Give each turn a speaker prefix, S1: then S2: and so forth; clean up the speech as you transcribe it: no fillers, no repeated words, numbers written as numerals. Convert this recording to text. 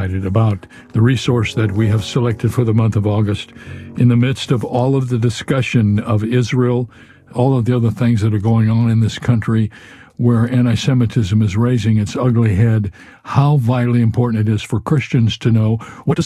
S1: excited about the resource that we have selected for the month of August. In the midst of all of the discussion of Israel, all of the other things that are going on in this country, where anti-Semitism is raising its ugly head, how vitally important it is for Christians to know what does